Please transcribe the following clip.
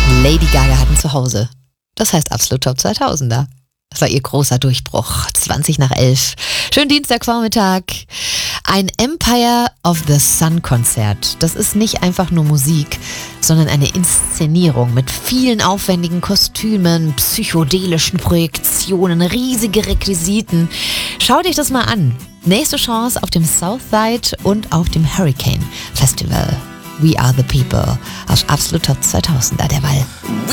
Lady Gaga hatten zu Hause. Das heißt absolut Top 2000er. Das war ihr großer Durchbruch. 11:20. Schönen Dienstagvormittag. Ein Empire of the Sun Konzert. Das ist nicht einfach nur Musik, sondern eine Inszenierung mit vielen aufwendigen Kostümen, psychedelischen Projektionen, riesige Requisiten. Schau dich das mal an. Nächste Chance auf dem Southside und auf dem Hurricane Festival. We are the people. Aus absolut Top 2000er der Ball.